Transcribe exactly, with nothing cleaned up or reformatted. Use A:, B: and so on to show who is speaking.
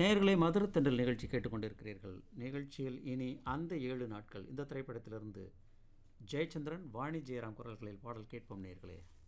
A: நேயர்களே, மதுரத்தண்டல் நிகழ்ச்சி கேட்டுக்கொண்டிருக்கிறீர்கள். நிகழ்ச்சியில் இனி அந்த ஏழு நாட்கள் இந்த திரைப்படத்திலிருந்து ஜெயச்சந்திரன், வாணி ஜெயராம் குரல்களில் பாடல் கேட்போம் நேயர்களே.